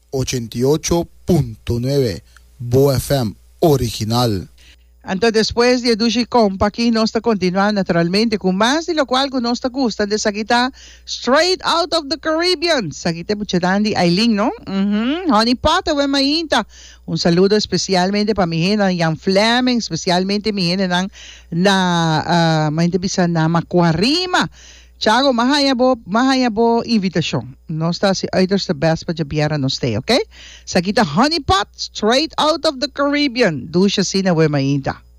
88.9 Bo FM original. Entonces, después de Dushi Compa, aquí nos está continuando naturalmente con más de lo cual que nos está gusta de Sagita Straight Out of the Caribbean. Sagita Buchadandi Aileen, ¿no? Honey Pot, mainta. Un saludo especialmente para mi gente Jan Fleming, especialmente mi gente na bisa na Macuarima. Tiago, mahayabo invitasyon. No está si either's the best pa jabiara no stay, okay? Sagita Honey Pot, Straight Out of the Caribbean. Dusha sina we mainta.